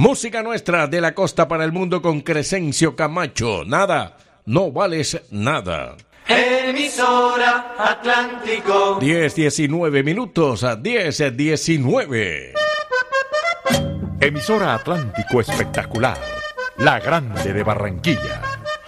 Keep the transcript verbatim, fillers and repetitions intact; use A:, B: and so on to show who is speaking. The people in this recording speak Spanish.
A: Música nuestra de la costa para el mundo con Crescencio Camacho. Nada, no vales nada.
B: Emisora Atlántico.
A: diez diecinueve minutos a diez diecinueve.
C: Emisora Atlántico Espectacular, la grande de Barranquilla.